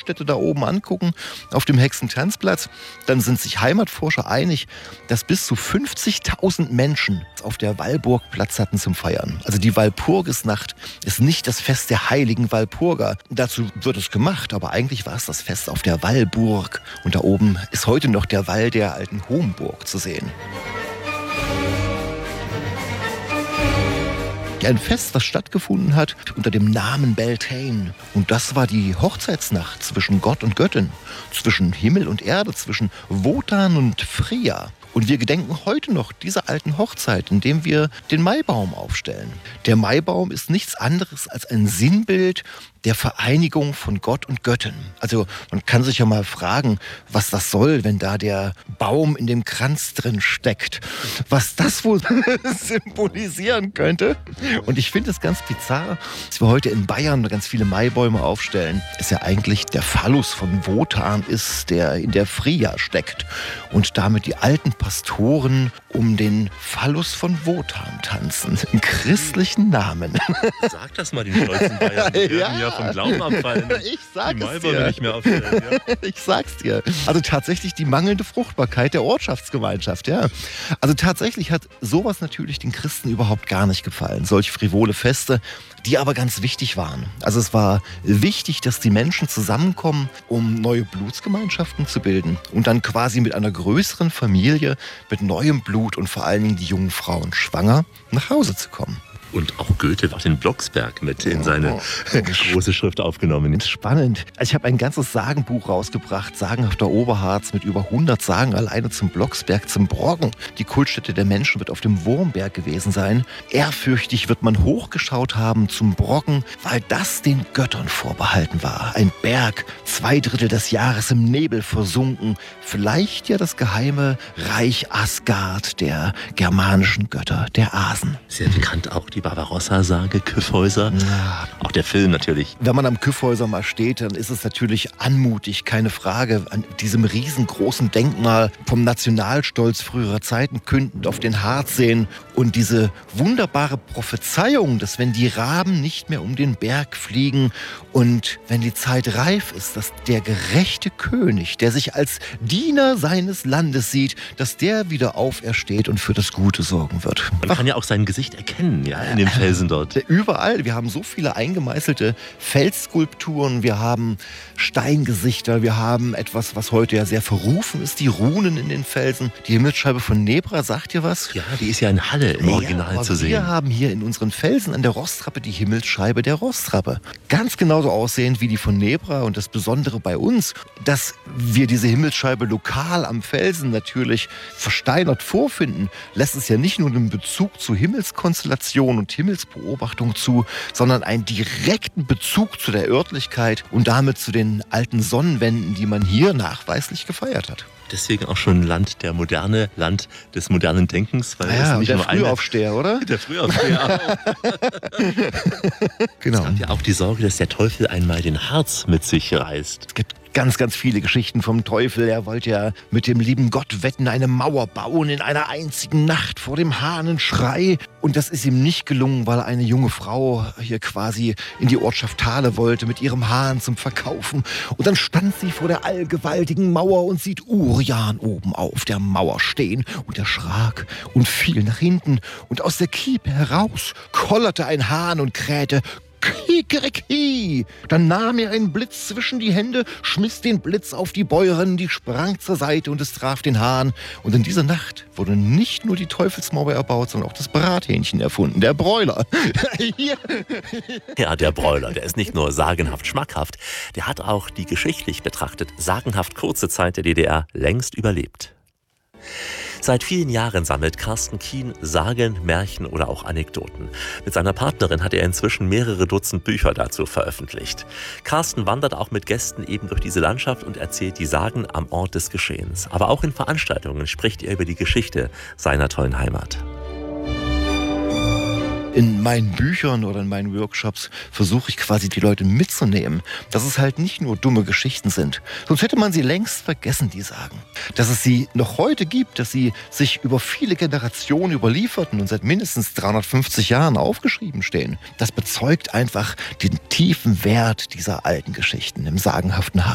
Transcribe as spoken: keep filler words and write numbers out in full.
Kultstätte da oben angucken, auf dem Hexentanzplatz, dann sind sich Heimatforscher einig, dass bis zu fünfzigtausend Menschen auf der Walburg Platz hatten zum Feiern. Also die Walpurgisnacht ist nicht das Fest der heiligen Walpurga. Dazu wird es gemacht, aber eigentlich war es das Fest auf der Walburg. Und da oben ist heute noch der Wall der alten Homburg zu sehen. Ein Fest, das stattgefunden hat unter dem Namen Beltane. Und das war die Hochzeitsnacht zwischen Gott und Göttin, zwischen Himmel und Erde, zwischen Wotan und Freya. Und wir gedenken heute noch dieser alten Hochzeit, indem wir den Maibaum aufstellen. Der Maibaum ist nichts anderes als ein Sinnbild der Vereinigung von Gott und Göttin. Also man kann sich ja mal fragen, was das soll, wenn da der Baum in dem Kranz drin steckt. Was das wohl symbolisieren könnte. Und ich finde es ganz bizarr, dass wir heute in Bayern ganz viele Maibäume aufstellen. Es ja eigentlich der Phallus von Wotan ist, der in der Freya steckt. Und damit die alten Pastoren um den Phallus von Wotan tanzen. Im christlichen Namen. Sag das mal den stolzen Bayern. Die werden ja vom Glauben abfallen. Ich sag's die Maibäume nicht mehr aufstellen. Ja. Ich sag's dir. Also tatsächlich die mangelnde Fruchtbarkeit der Ortschaftsgemeinschaft. Ja. Also tatsächlich hat sowas natürlich den Christen überhaupt gar nicht gefallen. Solche frivole Feste, die aber ganz wichtig waren. Also es war wichtig, dass die Menschen zusammenkommen, um neue Blutsgemeinschaften zu bilden und dann quasi mit einer größeren Familie, mit neuem Blut und vor allen Dingen die jungen Frauen schwanger, nach Hause zu kommen. Und auch Goethe hat den Blocksberg mit in seine oh. große Schrift aufgenommen. Spannend. Also ich habe ein ganzes Sagenbuch rausgebracht, Sagenhafter Oberharz, mit über hundert Sagen alleine zum Blocksberg, zum Broggen. Die Kultstätte der Menschen wird auf dem Wurmberg gewesen sein. Ehrfürchtig wird man hochgeschaut haben zum Broggen, weil das den Göttern vorbehalten war. Ein Berg, zwei Drittel des Jahres im Nebel versunken. Vielleicht ja das geheime Reich Asgard der germanischen Götter, der Asen. Sehr bekannt auch die Barbarossa-Sage, Kyffhäuser. Ja. Auch der Film natürlich. Wenn man am Kyffhäuser mal steht, dann ist es natürlich anmutig, keine Frage. An diesem riesengroßen Denkmal vom Nationalstolz früherer Zeiten kündend auf den Harz sehen und diese wunderbare Prophezeiung, dass wenn die Raben nicht mehr um den Berg fliegen und wenn die Zeit reif ist, dass der gerechte König, der sich als Diener seines Landes sieht, dass der wieder aufersteht und für das Gute sorgen wird. Man kann ja auch sein Gesicht erkennen, ja, in den Felsen dort. Überall. Wir haben so viele eingemeißelte Felsskulpturen, wir haben Steingesichter, wir haben etwas, was heute ja sehr verrufen ist, die Runen in den Felsen. Die Himmelsscheibe von Nebra, sagt ihr was? Ja, die ist ja in Halle im Original ja, zu sehen. Wir haben hier in unseren Felsen an der Rostrappe die Himmelsscheibe der Rostrappe. Ganz genauso aussehend wie die von Nebra. Und das Besondere bei uns, dass wir diese Himmelsscheibe lokal am Felsen natürlich versteinert vorfinden, lässt es ja nicht nur einen Bezug zu Himmelskonstellation und Himmelsbeobachtung zu, sondern einen direkten Bezug zu der Örtlichkeit und damit zu den alten Sonnenwänden, die man hier nachweislich gefeiert hat. Deswegen auch schon Land der Moderne, Land des modernen Denkens. Weil ja, es nicht der nur Frühaufsteher, eine, oder? Der Frühaufsteher auch. Genau. Es gab ja auch die Sorge, dass der Teufel einmal den Harz mit sich reißt. Es gibt ganz, ganz viele Geschichten vom Teufel. Er wollte ja mit dem lieben Gott wetten, eine Mauer bauen in einer einzigen Nacht vor dem Hahnenschrei. Und das ist ihm nicht gelungen, weil eine junge Frau hier quasi in die Ortschaft Thale wollte mit ihrem Hahn zum Verkaufen. Und dann stand sie vor der allgewaltigen Mauer und sieht Urian oben auf der Mauer stehen. Und er schrak und fiel nach hinten. Und aus der Kiepe heraus kollerte ein Hahn und krähte: Kikeriki! Dann nahm er einen Blitz zwischen die Hände, schmiss den Blitz auf die Bäuerin, die sprang zur Seite und es traf den Hahn. Und in dieser Nacht wurde nicht nur die Teufelsmauer erbaut, sondern auch das Brathähnchen erfunden, der Bräuler. Ja, der Bräuler, der ist nicht nur sagenhaft schmackhaft, der hat auch die geschichtlich betrachtet sagenhaft kurze Zeit der D D R längst überlebt. Seit vielen Jahren sammelt Carsten Kien Sagen, Märchen oder auch Anekdoten. Mit seiner Partnerin hat er inzwischen mehrere Dutzend Bücher dazu veröffentlicht. Carsten wandert auch mit Gästen eben durch diese Landschaft und erzählt die Sagen am Ort des Geschehens. Aber auch in Veranstaltungen spricht er über die Geschichte seiner tollen Heimat. In meinen Büchern oder in meinen Workshops versuche ich quasi die Leute mitzunehmen, dass es halt nicht nur dumme Geschichten sind. Sonst hätte man sie längst vergessen, die Sagen. Dass es sie noch heute gibt, dass sie sich über viele Generationen überlieferten und seit mindestens dreihundertfünfzig Jahren aufgeschrieben stehen. Das bezeugt einfach den tiefen Wert dieser alten Geschichten im sagenhaften